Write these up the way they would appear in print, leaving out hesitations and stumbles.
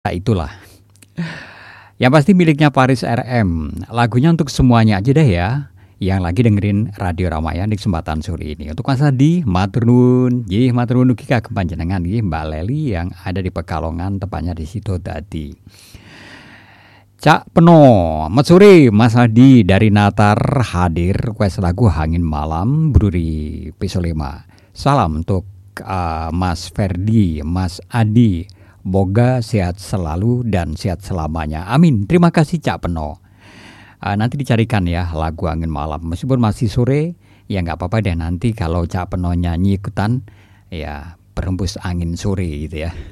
Nah, itulah. Yang pasti miliknya Paris RM. Lagunya untuk semuanya aja deh ya. Yang lagi dengerin Radio Ramayana di kesempatan sore ini. Untuk Mas Adi, matur nuwun. Nggih, matur nuwun ugi kagem panjenengan nggih Mbak Leli yang ada di Pekalongan, tepatnya di situ tadi. Cak Peno, Mas sore Mas Adi dari Natar hadir request lagu Angin Malam Bruri Pisolema. Salam untuk Mas Ferdi, Mas Adi. Boga sehat selalu dan sehat selamanya. Amin. Terima kasih Cak Peno. Nanti dicarikan ya lagu Angin Malam. Meskipun masih sore, ya nggak apa-apa deh nanti kalau Cak Peno nyanyi ikutan, ya berembus angin sore gitu ya.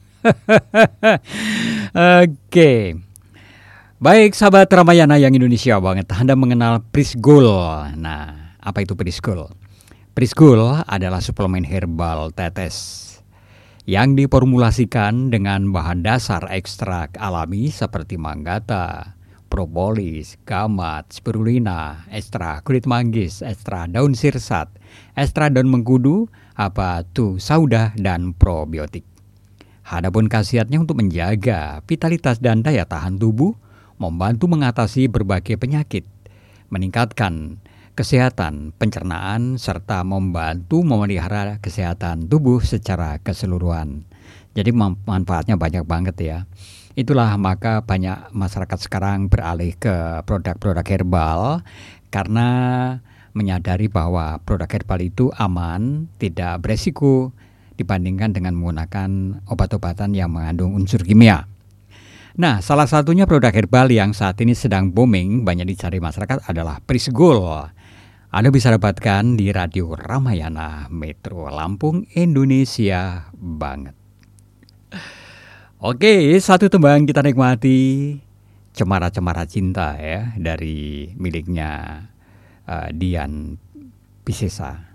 Oke. Baik sahabat Ramayana yang Indonesia banget. Anda mengenal Prisgul. Nah, apa itu Prisgul? Prisgul adalah suplemen herbal tetes yang diformulasikan dengan bahan dasar ekstrak alami seperti manggata, propolis, gamat, spirulina, ekstra kulit manggis, ekstra daun sirsat, ekstra daun mengkudu, sauda, dan probiotik. Adapun khasiatnya untuk menjaga vitalitas dan daya tahan tubuh, membantu mengatasi berbagai penyakit, meningkatkan kesehatan pencernaan, serta membantu memelihara kesehatan tubuh secara keseluruhan. Jadi manfaatnya banyak banget ya. Itulah maka banyak masyarakat sekarang beralih ke produk-produk herbal karena menyadari bahwa produk herbal itu aman, tidak beresiko dibandingkan dengan menggunakan obat-obatan yang mengandung unsur kimia. Nah, salah satunya produk herbal yang saat ini sedang booming banyak dicari masyarakat adalah Prisgul. Anda bisa dapatkan di Radio Ramayana Metro Lampung, Indonesia banget. Oke, satu tembang kita nikmati, Cemara-Cemara Cinta ya, dari miliknya Dian Piscesa.